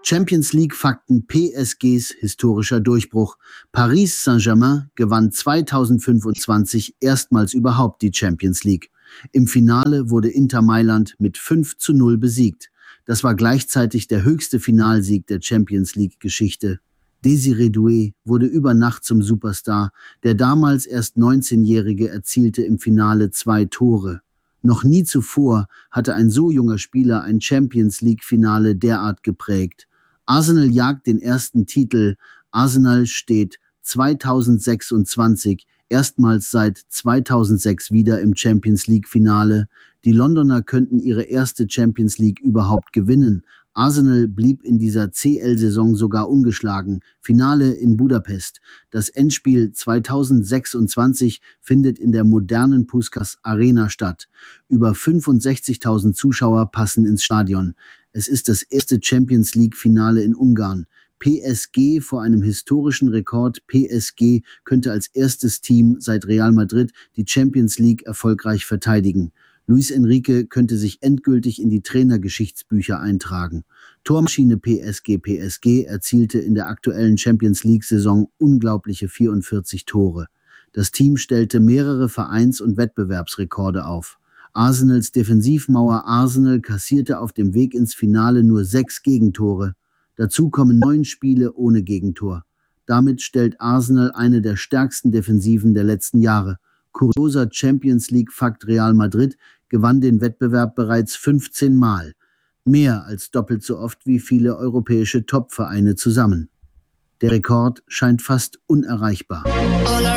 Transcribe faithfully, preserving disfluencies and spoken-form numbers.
Champions League-Fakten: P S Gs historischer Durchbruch. Paris Saint-Germain gewann zweitausendfünfundzwanzig erstmals überhaupt die Champions League. Im Finale wurde Inter Mailand mit fünf zu null besiegt. Das war gleichzeitig der höchste Finalsieg der Champions League-Geschichte. Désiré Doué wurde über Nacht zum Superstar. Der damals erst neunzehnjährige erzielte im Finale zwei Tore. Noch nie zuvor hatte ein so junger Spieler ein Champions-League-Finale derart geprägt. Arsenal jagt den ersten Titel. Arsenal steht zweitausendsechsundzwanzig erstmals seit zweitausendsechs wieder im Champions-League-Finale. Die Londoner könnten ihre erste Champions League überhaupt gewinnen. Arsenal blieb in dieser C L-Saison sogar ungeschlagen. Finale in Budapest. Das Endspiel zweitausendsechsundzwanzig findet in der modernen Puskás Arena statt. Über fünfundsechzigtausend Zuschauer passen ins Stadion. Es ist das erste Champions League-Finale in Ungarn. P S G vor einem historischen Rekord. P S G könnte als erstes Team seit Real Madrid die Champions League erfolgreich verteidigen. Luis Enrique könnte sich endgültig in die Trainergeschichtsbücher eintragen. Tormaschine P S G P S G erzielte in der aktuellen Champions League-Saison unglaubliche vierundvierzig Tore. Das Team stellte mehrere Vereins- und Wettbewerbsrekorde auf. Arsenals Defensivmauer Arsenal kassierte auf dem Weg ins Finale nur sechs Gegentore. Dazu kommen neun Spiele ohne Gegentor. Damit stellt Arsenal eine der stärksten Defensiven der letzten Jahre. Kurioser Champions League-Fakt: Real Madrid gewann den Wettbewerb bereits fünfzehn Mal. Mehr als doppelt so oft wie viele europäische Top-Vereine zusammen. Der Rekord scheint fast unerreichbar.